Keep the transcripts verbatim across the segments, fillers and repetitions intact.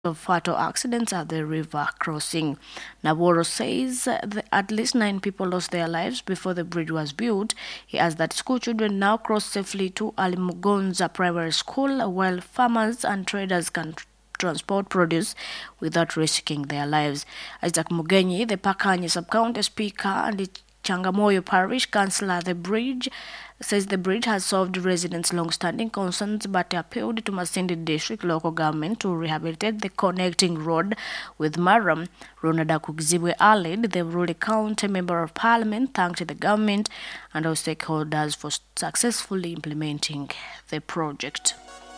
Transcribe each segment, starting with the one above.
of fatal accidents at the river crossing. Naboro says that at least nine people lost their lives before the bridge was built. He adds that school children now cross safely to Alimugonza Primary School, while farmers and traders can transport produce without risking their lives. Isaac Mugenyi, the Pakanyi Sub-County Speaker and the Changamoyo Parish Councillor, the bridge says the bridge has solved residents' long-standing concerns but appealed to Masindi District local government to rehabilitate the connecting road with Maram. Ronald Akugzibwe Alid, the Rural County Member of Parliament, thanked the government and all stakeholders for successfully implementing the project.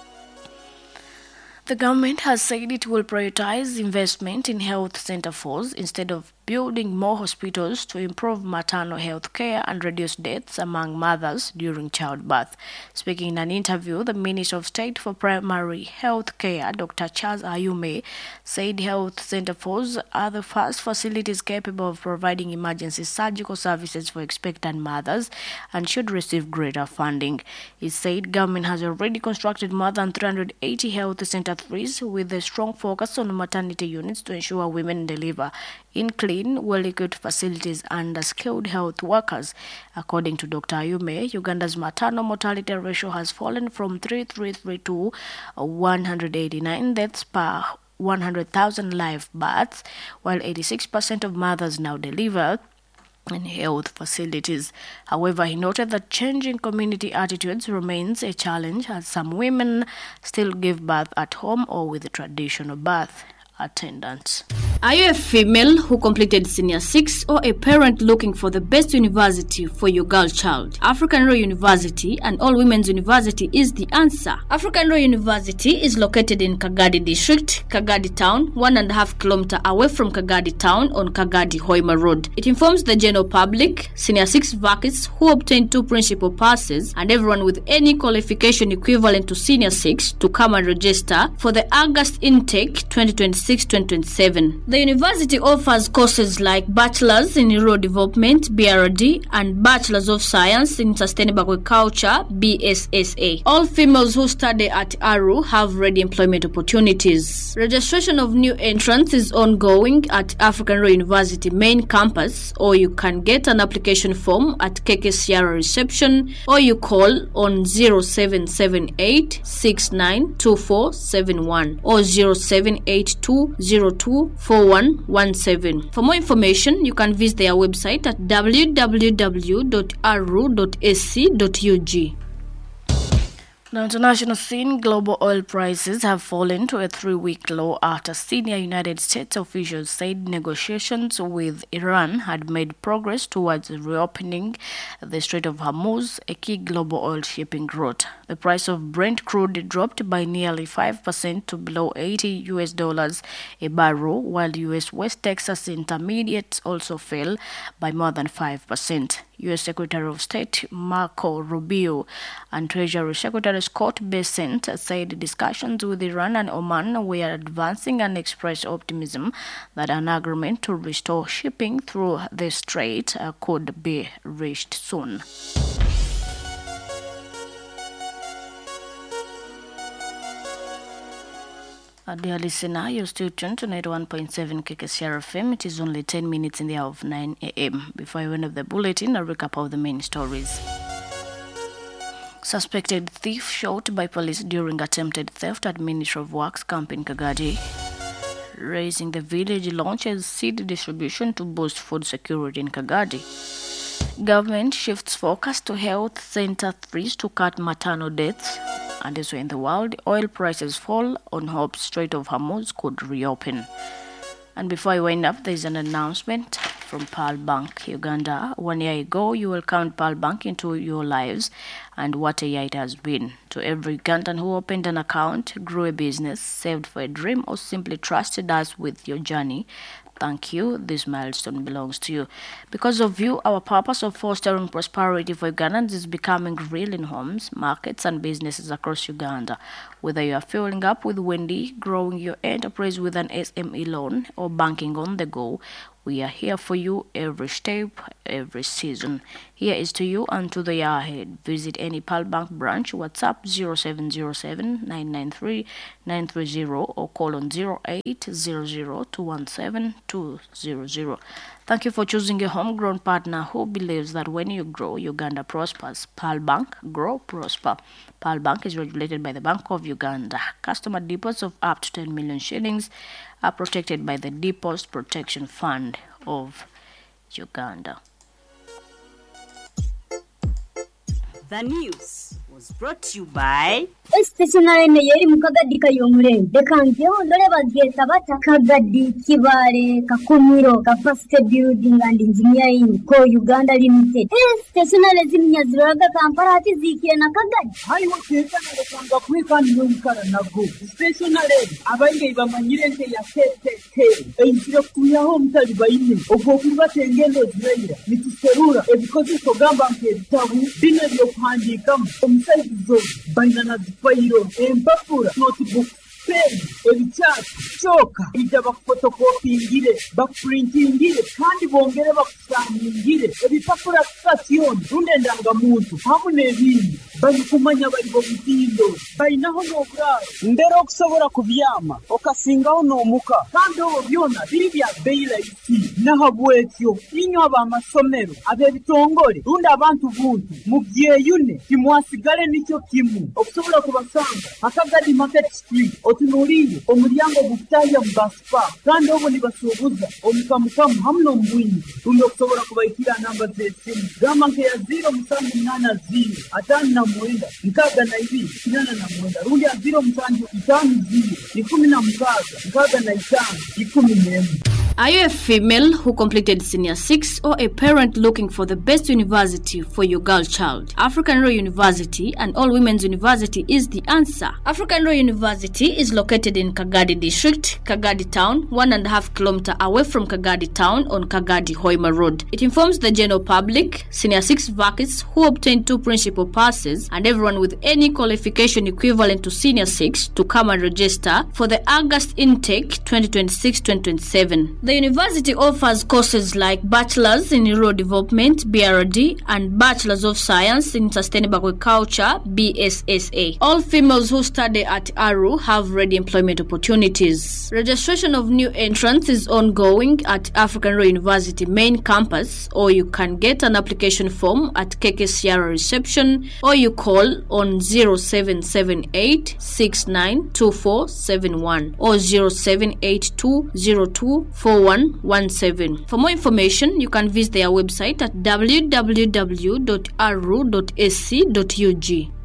The government has said it will prioritize investment in health centers instead of building more hospitals to improve maternal health care and reduce deaths among mothers during childbirth. Speaking in an interview, the Minister of State for Primary Health Care, Doctor Charles Ayume, said health centers are the first facilities capable of providing emergency surgical services for expectant mothers and should receive greater funding. He said government has already constructed more than three hundred eighty health centers with a strong focus on maternity units to ensure women deliver in clean, well-equipped facilities and skilled health workers. According to Doctor Ayume, Uganda's maternal mortality ratio has fallen from three hundred thirty-three to one hundred eighty-nine deaths per one hundred thousand live births, while eighty-six percent of mothers now deliver in health facilities. However, he noted that changing community attitudes remains a challenge as some women still give birth at home or with traditional birth attendants. Are you a female who completed Senior six or a parent looking for the best university for your girl child? African Royal University, an all-women's university, is the answer. African Royal University is located in Kagadi District, Kagadi Town, one and a half kilometer away from Kagadi Town on Kagadi Hoima Road. It informs the general public, Senior six vacates who obtain two principal passes, and everyone with any qualification equivalent to Senior six to come and register for the August intake twenty twenty-six twenty twenty-seven. The university offers courses like Bachelor's in Rural Development, B R D, and Bachelor's of Science in Sustainable Agriculture, B S S A. All females who study at A R U have ready employment opportunities. Registration of new entrants is ongoing at African Royal University main campus, or you can get an application form at K K C R reception, or you call on zero seven seven eight six nine two four seven one or zero seven eight two zero two four one one seven. For more information, you can visit their website at w w w dot a r u dot a c dot u g. The international scene, global oil prices have fallen to a three-week low after senior United States officials said negotiations with Iran had made progress towards reopening the Strait of Hormuz, a key global oil shipping route. The price of Brent crude dropped by nearly five percent to below eighty U S dollars a barrel, while U S West Texas Intermediate also fell by more than five percent. U S Secretary of State Marco Rubio and Treasury Secretary Scott Bessent said discussions with Iran and Oman were advancing and expressed optimism that an agreement to restore shipping through the strait uh, could be reached soon. Uh, dear listener, you're still tuned to ninety-one point seven K K C R F M. It is only ten minutes in the hour of nine a m Before I end up the bulletin, a recap of the main stories. Suspected thief shot by police during attempted theft at Ministry of Works camp in Kagadi. Raising the Village launches seed distribution to boost food security in Kagadi. Government shifts focus to health center threes to cut maternal deaths. And elsewhere in the world, oil prices fall on hope Strait of Hormuz could reopen. And before I wind up, there is an announcement from Pearl Bank, Uganda. One year ago, you will count Pearl Bank into your lives, and what a year it has been. To every Ugandan who opened an account, grew a business, saved for a dream, or simply trusted us with your journey, thank you. This milestone belongs to you. Because of you, our purpose of fostering prosperity for Ugandans is becoming real in homes, markets, and businesses across Uganda. Whether you are filling up with Wendy, growing your enterprise with an S M E loan, or banking on the go, we are here for you every step, every season. Here is to you and to the year ahead. Visit any Pearl Bank branch, WhatsApp zero seven zero seven nine nine three nine three zero or call on zero eight zero zero two one seven two zero zero. Thank you for choosing a homegrown partner who believes that when you grow, Uganda prospers. Pearl Bank, grow, prosper. Pearl Bank is regulated by the Bank of Uganda. Customer deposits of up to ten million shillings are protected by the Deposit Protection Fund of Uganda. The news was brought to you by Stationary yeri mukagadi kayomure dekanze ondole bagesa bata kagadi kibale kakumiro capacity building and engineering ko Uganda limited. Stationary zimnya ziraga kampara ati zikire na kagadi hari muteka na kanga kwika nyumkara nago stationary abayige bamanyire nke ya tete eyisire kuyaho mutali bayine ogokuba tengendo zirayira nituserura ebikozi kogamba nke bitabu bine byo kwandika omusaizo bayina Pairo, empapura, notebook, pen, ebichati, choka, ija bakfotokopingire, bakprintingire, kandi bongere bakusanyingire, ebipapura station, runde ndangamuntu, hamune ebindi, bali kumanya bali bobutindo, bayinaho n'oburaro, ndero okusobora kubyama, okasingaho n'omuka, kandi obo byona biri bya beira isi, nahabwekyo, inyo abamasomero, ab'ebitongole, runde abantu buntu, mubyeyune, kimwasigale nicyo kimu, okusobora kubasanga, Akagadi Market Street, otunulire, omulyango gutaya mbaspa, kandi obo nibasuubuza, omukamukamu hamwe n'omubwinyi, runde okusobora kubayitira namba z'essimu, gamba nke ya zero musanju munana zero, atano na mwenda, nkaga na ibiri, kinana na mwenda, rundi ya zero musanju itanu zero, ikumi na mkaga, nkaga na itanu, ikumi nemu. Are you a female who completed Senior six or a parent looking for the best university for your girl child? African Royal University and All Women's University is the answer. African Royal University is located in Kagadi District, Kagadi Town, one and a half kilometer away from Kagadi Town on Kagadi Hoima Road. It informs the general public, Senior six vacates who obtain two principal passes and everyone with any qualification equivalent to Senior six to come and register for the August intake twenty twenty-six twenty twenty-seven. The university offers courses like Bachelor's in Rural Development, B R D, and Bachelor's of Science in Sustainable Agriculture, B S S A. All females who study at A R U have ready employment opportunities. Registration of new entrants is ongoing at African Royal University main campus, or you can get an application form at K K C R reception, or you call on zero seven seven eight six nine two four seven one or zero seven eight two zero two four one one seven. For more information, you can visit their website at w w w dot a r u dot a c dot u g.